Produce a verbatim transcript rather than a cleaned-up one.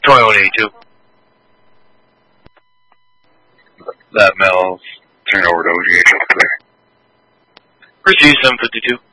twenty-one eighty-two. That Mel's turn over to O G H over there. Receive seven fifty-two.